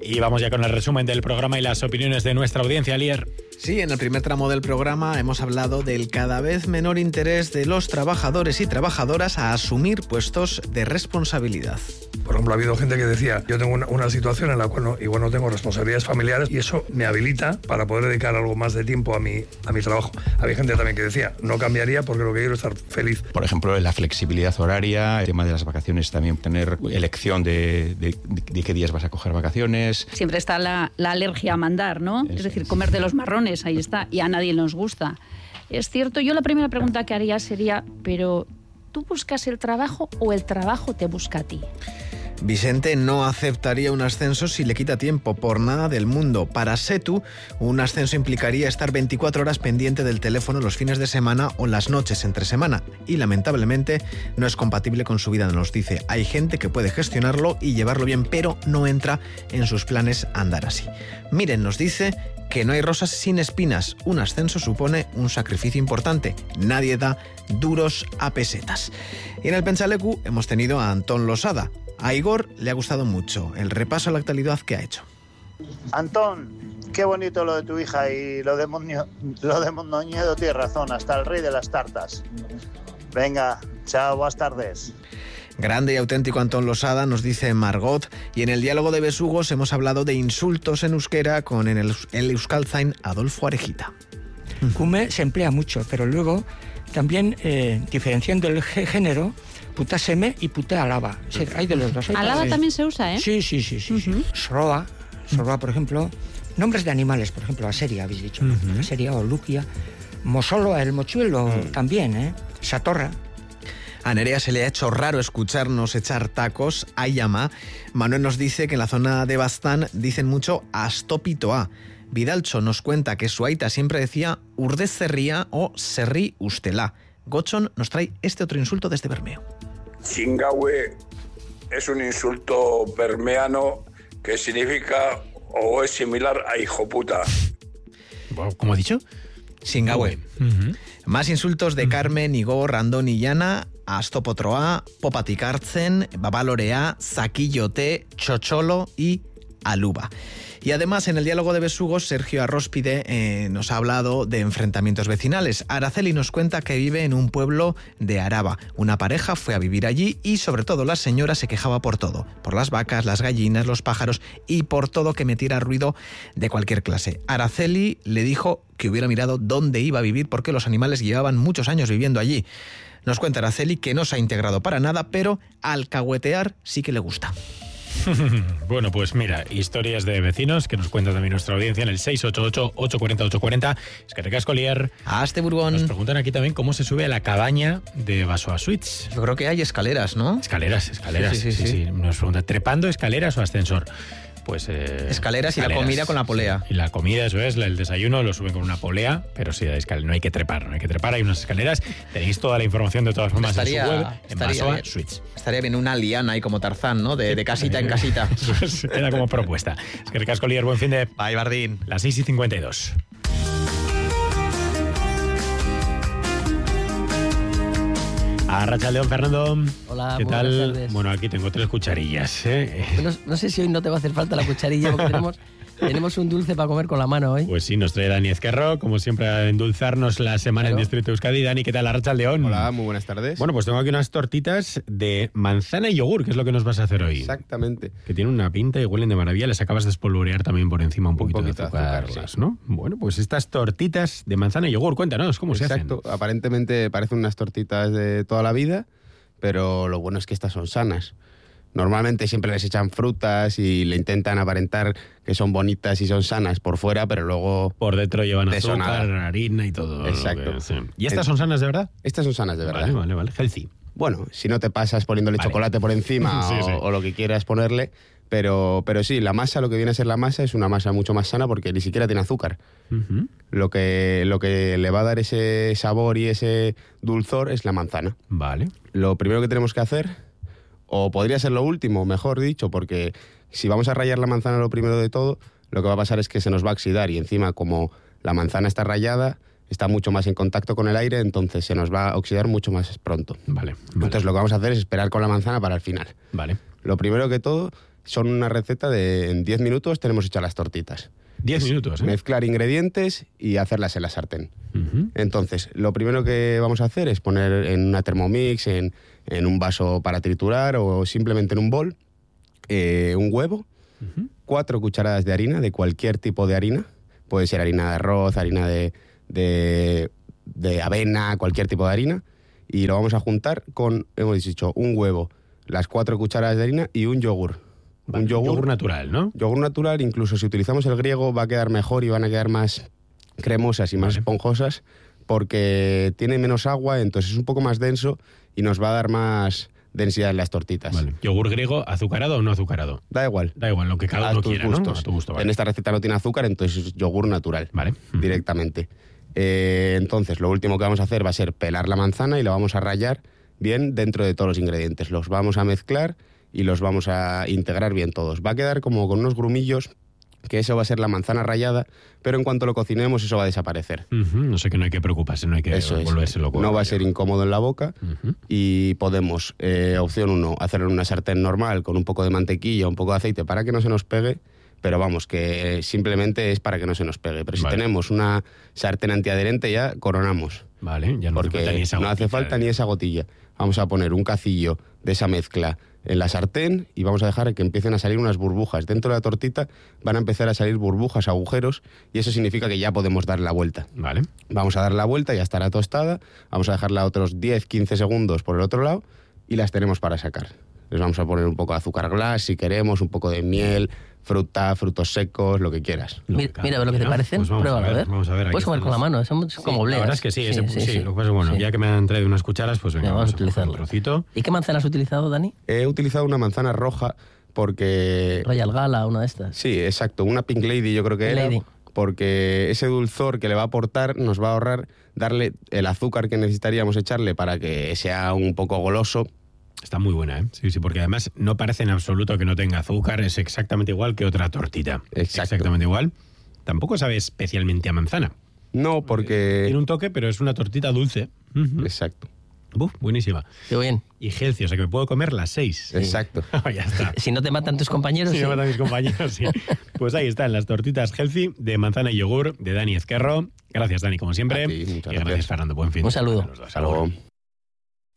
Y vamos ya con el resumen del programa y las opiniones de nuestra audiencia, Alier. Sí, en el primer tramo del programa hemos hablado del cada vez menor interés de los trabajadores y trabajadoras a asumir puestos de responsabilidad. Por ejemplo, ha habido gente que decía, yo tengo una situación en la cual igual no tengo responsabilidades familiares y eso me habilita para poder dedicar algo más de tiempo a mi trabajo. Había gente también que decía, no cambiaría porque lo que quiero es estar feliz. Por ejemplo, la flexibilidad horaria, el tema de las vacaciones, también tener elección de qué días vas a coger vacaciones. Siempre está la alergia a mandar, ¿no? Es decir, comer de los marrones, ahí está, y a nadie nos gusta. Es cierto, yo la primera pregunta que haría sería, pero ¿tú buscas el trabajo o el trabajo te busca a ti? Vicente no aceptaría un ascenso si le quita tiempo, por nada del mundo. Para Setu, un ascenso implicaría estar 24 horas pendiente del teléfono los fines de semana o las noches entre semana. Y lamentablemente no es compatible con su vida, nos dice. Hay gente que puede gestionarlo y llevarlo bien, pero no entra en sus planes andar así. Miren, nos dice que no hay rosas sin espinas. Un ascenso supone un sacrificio importante. Nadie da duros a pesetas. Y en el Pentsaleku hemos tenido a Antón Losada. A Igor le ha gustado mucho el repaso a la actualidad que ha hecho. Antón, qué bonito lo de tu hija y lo de Mondoñedo, tienes razón, hasta el rey de las tartas. Venga, chao, buenas tardes. Grande y auténtico Antón Losada, nos dice Margot. Y en el diálogo de besugos hemos hablado de insultos en euskera con el euskaltzain Adolfo Arejita. Kume se emplea mucho, pero luego también diferenciando el género, puta seme y puta alaba. O sea, hay de los dos. Alaba también se usa, ¿eh? Sí. Soroa, por ejemplo. Nombres de animales, por ejemplo, Aseria, habéis dicho. Aseria o Luquia. Mosolo, el mochuelo, también, ¿eh? Satorra. A Nerea se le ha hecho raro escucharnos echar tacos a Yama. Manuel nos dice que en la zona de Baztán dicen mucho astopitoa. Vidalcho nos cuenta que su aita siempre decía urdez zerría o serrí ustelá. Gochon nos trae este otro insulto desde Bermeo. Chingahue es un insulto bermeano que significa o es similar a hijo puta. ¿Cómo ha dicho? Chingahue. Más insultos de Carmen, Igor, Andón y Llana. Astopotroa, popatikartzen, babalorea, zaquillote, chocholo y aluba. Y además, en el diálogo de besugos, Sergio Arróspide nos ha hablado de enfrentamientos vecinales. Araceli nos cuenta que vive en un pueblo de Araba. Una pareja fue a vivir allí y, sobre todo, la señora se quejaba por todo. Por las vacas, las gallinas, los pájaros y por todo que metiera ruido de cualquier clase. Araceli le dijo que hubiera mirado dónde iba a vivir porque los animales llevaban muchos años viviendo allí. Nos cuenta Araceli que no se ha integrado para nada, pero alcahuetear sí que le gusta. Bueno, pues mira, historias de vecinos que nos cuenta también nuestra audiencia en el 688-840-840. Es que recasco Lier. Hasta Burgón. Nos preguntan aquí también cómo se sube a la cabaña de Basoa Suites. Yo creo que hay escaleras, ¿no? Escaleras. Sí. Nos preguntan, ¿trepando escaleras o ascensor? Pues escaleras y la comida con la polea. Y la comida, eso es, el desayuno lo suben con una polea, pero sí, no hay que trepar, hay unas escaleras. Tenéis toda la información de todas formas en su web, en Basoa Suites. Estaría bien una liana ahí como Tarzán, ¿no? De casita en casita. Era como propuesta. Es que recasco Lier, buen fin de... Bye, Bardín. Las 6:52. Arratsaldeon, Fernando. Hola, ¿qué tal? buenas tardes. Bueno, aquí tengo 3 cucharillas. Bueno, no sé si hoy no te va a hacer falta la cucharilla porque tenemos un dulce para comer con la mano hoy. Pues sí, nos trae Dani Ezquerro, como siempre, a endulzarnos la semana en Distrito Euskadi. Dani, ¿qué tal? Arratsaldeon. Hola, muy buenas tardes. Bueno, pues tengo aquí unas tortitas de manzana y yogur, que es lo que nos vas a hacer hoy. Exactamente. Que tienen una pinta y huelen de maravilla. Les acabas de espolvorear también por encima un poquito de azúcar, sí. ¿no? Bueno, pues estas tortitas de manzana y yogur, cuéntanos, ¿cómo se hacen? Exacto, aparentemente parecen unas tortitas de toda la vida, pero lo bueno es que estas son sanas. Normalmente siempre les echan frutas y le intentan aparentar que son bonitas y son sanas por fuera, pero luego... Por dentro llevan azúcar, harina y todo. Exacto. ¿Y estas son sanas de verdad? Estas son sanas de verdad. Vale. Healthy. Bueno, si no te pasas poniéndole chocolate por encima sí. O lo que quieras ponerle, pero sí, la masa, lo que viene a ser la masa, es una masa mucho más sana porque ni siquiera tiene azúcar. Lo que le va a dar ese sabor y ese dulzor es la manzana. Vale. Lo primero que tenemos que hacer... O podría ser lo último, mejor dicho, porque si vamos a rallar la manzana lo primero de todo, lo que va a pasar es que se nos va a oxidar y encima como la manzana está rallada, está mucho más en contacto con el aire, entonces se nos va a oxidar mucho más pronto. Vale. Entonces lo que vamos a hacer es esperar con la manzana para el final. Vale. Lo primero que todo son una receta de en 10 minutos tenemos hechas las tortitas. 10 minutos, ¿eh? Mezclar ingredientes y hacerlas en la sartén. Entonces, lo primero que vamos a hacer es poner en una Thermomix, en un vaso para triturar o simplemente en un bol, un huevo, 4 cucharadas de harina, de cualquier tipo de harina. Puede ser harina de arroz, harina de avena, cualquier tipo de harina. Y lo vamos a juntar con, hemos dicho, un huevo, las 4 cucharadas de harina y un yogur. Un yogur natural, ¿no? Yogur natural, incluso si utilizamos el griego va a quedar mejor y van a quedar más cremosas y más esponjosas porque tiene menos agua, entonces es un poco más denso y nos va a dar más densidad en las tortitas. Vale. ¿Yogur griego azucarado o no azucarado? Da igual. Da igual, lo que cada uno quiera, gustos. ¿no? A tu gusto, vale. En esta receta no tiene azúcar, entonces es yogur natural. Vale. Directamente. Entonces, lo último que vamos a hacer va a ser pelar la manzana y la vamos a rallar bien dentro de todos los ingredientes. Los vamos a mezclar y los vamos a integrar bien todos. Va a quedar como con unos grumillos, que eso va a ser la manzana rallada, pero en cuanto lo cocinemos eso va a desaparecer. No sé, que no hay que preocuparse, no hay que volverse loco. No va a ser incómodo en la boca y podemos, opción 1, hacerlo en una sartén normal con un poco de mantequilla, un poco de aceite para que no se nos pegue, pero vamos, que simplemente es para que no se nos pegue. Pero si tenemos una sartén antiadherente ya coronamos. Vale, ya no hace falta ni esa gotilla. No hace falta ni esa gotilla. Vamos a poner un cacillo de esa mezcla en la sartén y vamos a dejar que empiecen a salir unas burbujas. Dentro de la tortita van a empezar a salir burbujas, agujeros, y eso significa que ya podemos dar la vuelta. Vale. Vamos a dar la vuelta, ya estará tostada. Vamos a dejarla otros 10-15 segundos por el otro lado y las tenemos para sacar. Les vamos a poner un poco de azúcar glass si queremos, un poco de miel, fruta, frutos secos, lo que quieras. Mira, lo que te parecen, pues pruébalo, a ver. Vamos a ver. Puedes comer con la mano, son como bleas. La verdad es que sí, lo que pasa es bueno, ya que me han traído unas cucharas, pues venga, vamos a utilizarlo. Un trocito. ¿Y qué manzana has utilizado, Dani? He utilizado una manzana roja porque... Royal Gala, una de estas. Sí, exacto, una Pink Lady yo creo que era. Porque ese dulzor que le va a aportar nos va a ahorrar darle el azúcar que necesitaríamos echarle para que sea un poco goloso. Está muy buena, ¿eh? Sí, porque además no parece en absoluto que no tenga azúcar, es exactamente igual que otra tortita. Exacto. Exactamente igual. Tampoco sabe especialmente a manzana. No, porque... Tiene un toque, pero es una tortita dulce. Exacto. Buenísima. Qué bien. Y healthy, o sea que me puedo comer las 6. Exacto. Ya está. Si no te matan tus compañeros, Si no matan mis compañeros, sí. Pues ahí están las tortitas healthy de manzana y yogur de Dani Ezquerro. Gracias, Dani, como siempre. A ti, muchas gracias, Fernando. Buen fin. Un saludo. Hasta luego.